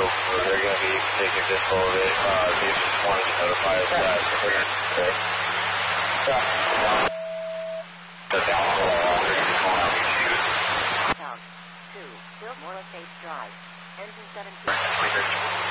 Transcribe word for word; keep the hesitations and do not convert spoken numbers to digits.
They're going to be taking control of it. Uh, they just wanted to notify us that we're going to stay. Yeah. The downfall, they're going to be calling out these shoes. Count two, Bill Morris Drive, engine seventeen.